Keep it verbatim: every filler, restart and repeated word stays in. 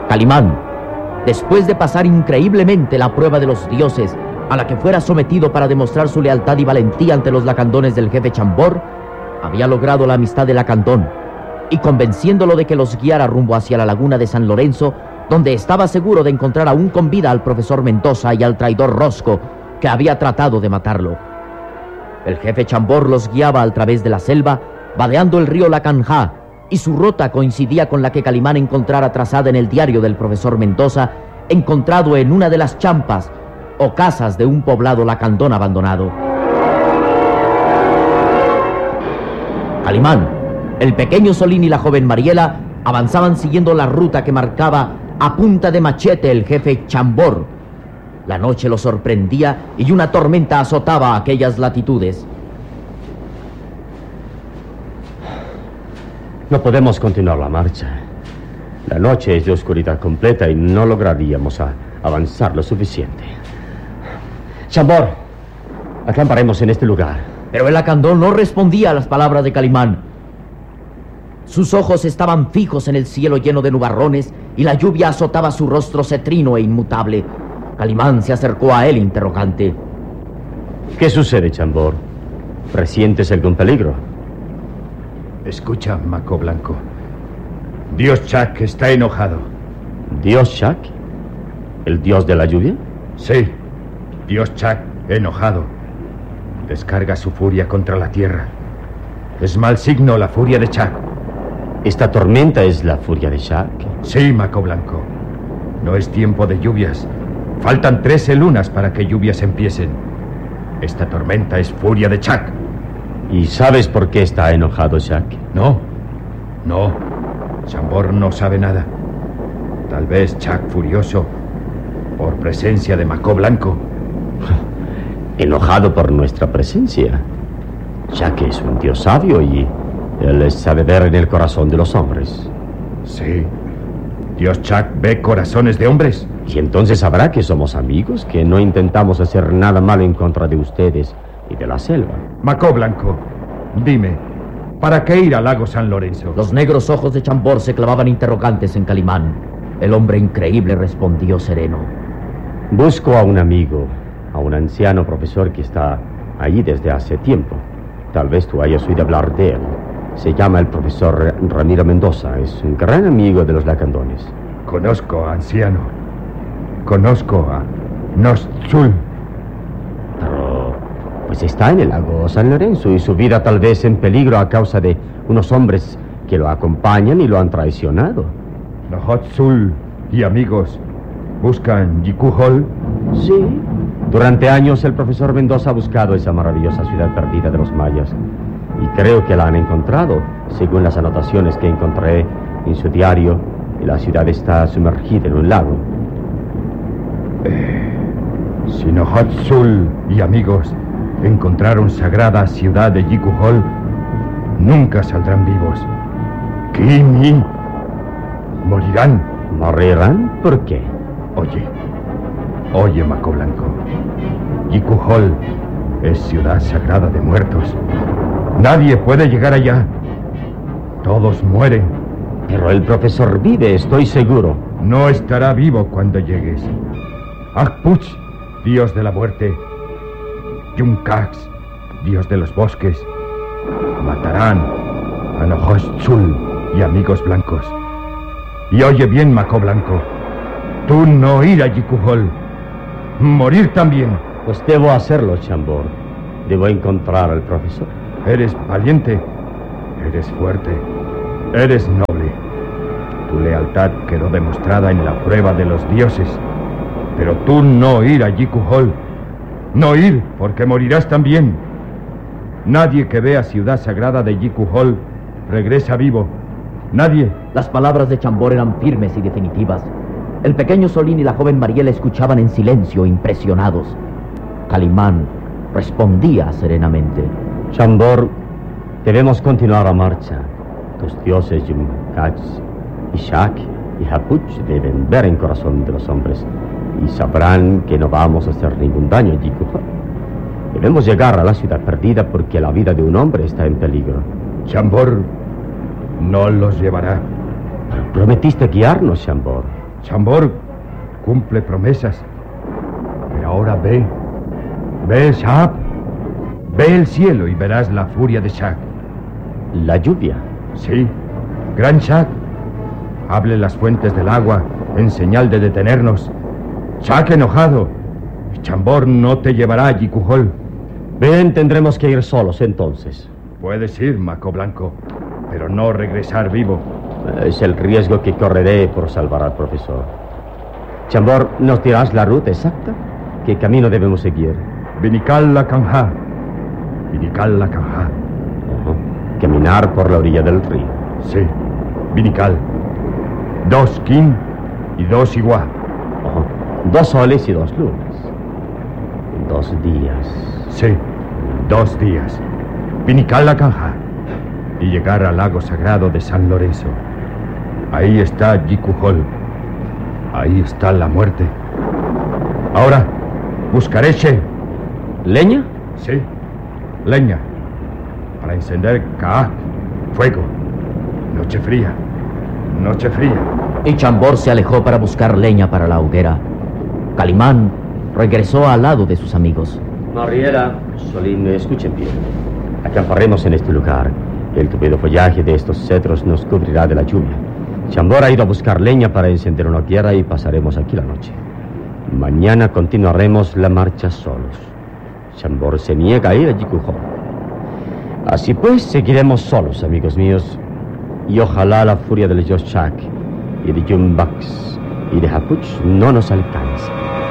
Calimán, después de pasar increíblemente la prueba de los dioses, a la que fuera sometido para demostrar su lealtad y valentía ante los lacandones del jefe Chambord, había logrado la amistad de Lacandón, y convenciéndolo de que los guiara rumbo hacia la laguna de San Lorenzo, donde estaba seguro de encontrar aún con vida al profesor Mendoza y al traidor Rosco, que había tratado de matarlo. El jefe Chambord los guiaba al través de la selva, vadeando el río Lacanjá, y su ruta coincidía con la que Calimán encontrara trazada en el diario del profesor Mendoza, encontrado en una de las champas o casas de un poblado lacandón abandonado. Calimán, el pequeño Solín y la joven Mariela avanzaban siguiendo la ruta que marcaba a punta de machete el jefe Chambord. La noche los sorprendía y una tormenta azotaba aquellas latitudes. No podemos continuar la marcha. La noche es de oscuridad completa y no lograríamos a avanzar lo suficiente. Chambord, acamparemos en este lugar. Pero el lacandón no respondía a las palabras de Calimán. Sus ojos estaban fijos en el cielo lleno de nubarrones y la lluvia azotaba su rostro cetrino e inmutable. Calimán se acercó a él interrogante. ¿Qué sucede, Chambord? ¿Presientes algún peligro? Escucha, Maco Blanco. Dios Chac está enojado. ¿Dios Chac? ¿El dios de la lluvia? Sí, Dios Chac enojado. Descarga su furia contra la tierra. Es mal signo la furia de Chac. ¿Esta tormenta es la furia de Chac? Sí, Maco Blanco. No es tiempo de lluvias. Faltan trece lunas para que lluvias empiecen. Esta tormenta es furia de Chac. ¿Y sabes por qué está enojado Chac? No, no. Chambord no sabe nada. Tal vez Chac furioso por presencia de Maco Blanco. Enojado por nuestra presencia. Chac es un dios sabio y él sabe ver en el corazón de los hombres. Sí. Dios Chac ve corazones de hombres. Y entonces sabrá que somos amigos, que no intentamos hacer nada malo en contra de ustedes y de la selva. Maco Blanco, dime, ¿para qué ir al lago San Lorenzo? Los negros ojos de Chambord se clavaban interrogantes en Calimán. El hombre increíble respondió sereno. Busco a un amigo, a un anciano profesor que está allí desde hace tiempo. Tal vez tú hayas oído hablar de él. Se llama el profesor Ramiro Mendoza. Es un gran amigo de los lacandones. Conozco, anciano. Conozco a Noszul. Pero pues está en el lago San Lorenzo y su vida tal vez en peligro a causa de unos hombres que lo acompañan y lo han traicionado. Noszul y amigos buscan Yikuhol. Sí. Durante años el profesor Mendoza ha buscado esa maravillosa ciudad perdida de los mayas. Y creo que la han encontrado, según las anotaciones que encontré en su diario. Y la ciudad está sumergida en un lago. Eh, si Noszul y amigos encontraron sagrada ciudad de Yikuhol, nunca saldrán vivos. Kimi morirán. ¿Morirán? ¿Por qué? Oye, oye, Maco Blanco. Yikuhol es ciudad sagrada de muertos. Nadie puede llegar allá. Todos mueren. Pero el profesor vive, estoy seguro. No estará vivo cuando llegues. Akpuch, dios de la muerte. Yuncax, dios de los bosques. Matarán a Noszul y amigos blancos. Y oye bien, Maco Blanco. Tú no ir a Yikuhol. Morir también. Pues debo hacerlo, Chambord. Debo encontrar al profesor. Eres valiente. Eres fuerte. Eres noble. Tu lealtad quedó demostrada en la prueba de los dioses. Pero tú no ir a Yikuhol. No ir, porque morirás también. Nadie que vea ciudad sagrada de Yikuhol regresa vivo. Nadie. Las palabras de Chambord eran firmes y definitivas. El pequeño Solín y la joven Mariela escuchaban en silencio, impresionados. Calimán respondía serenamente. Chambord, debemos continuar la marcha. Tus dioses Yuncax y Chac y Hapuch deben ver en corazón de los hombres y sabrán que no vamos a hacer ningún daño a Yikuhol. Debemos llegar a la ciudad perdida porque la vida de un hombre está en peligro. Chambord no los llevará. Pero prometiste guiarnos, Chambord. Chambord cumple promesas. Pero ahora ve, ve, Shahab. Ve el cielo y verás la furia de Shak. La lluvia. Sí, Gran Shak. Hable las fuentes del agua en señal de detenernos. Shak enojado. Chambord no te llevará a Yikuhol. Bien, tendremos que ir solos entonces. Puedes ir, Maco Blanco, pero no regresar vivo. Es el riesgo que correré por salvar al profesor. Chambord, ¿nos dirás la ruta exacta? ¿Qué camino debemos seguir? Vinikal la Kanja. Vinikal la Kanja. Uh-huh. Caminar por la orilla del río. Sí, Vinikal. Dos Kin y dos Iguá. Uh-huh. Dos soles y dos lunas. Dos días. Sí, dos días. Vinikal la Kanja. Y llegar al lago sagrado de San Lorenzo. Ahí está Yikuhol. Ahí está la muerte. Ahora, buscaré She. ¿Leña? Sí, leña. Para encender Kaak, fuego. Noche fría, noche fría. Y Chambord se alejó para buscar leña para la hoguera. Calimán regresó al lado de sus amigos. Mariela, Solín, escuchen bien. Acamparemos en este lugar. El tupido follaje de estos cedros nos cubrirá de la lluvia. Chambord ha ido a buscar leña para encender una hoguera y pasaremos aquí la noche. Mañana continuaremos la marcha solos. Chambord se niega a ir a Yikuhol. Así pues, seguiremos solos, amigos míos. Y ojalá la furia del Yoshak y de Jumbax y de Hapuch no nos alcance.